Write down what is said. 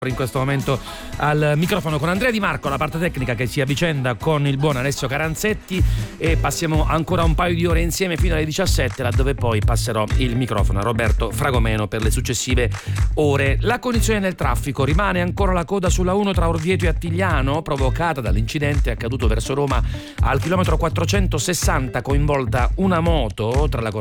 In questo momento al microfono con Andrea Di Marco, la parte tecnica che si avvicenda con il buon Alessio Caranzetti, e passiamo ancora un paio di ore insieme fino alle 17, laddove poi passerò il microfono a Roberto Fragomeno per le successive ore. La condizione del traffico: rimane ancora la coda sulla 1 tra Orvieto e Attigliano, provocata dall'incidente accaduto verso Roma al chilometro 460, coinvolta una moto tra la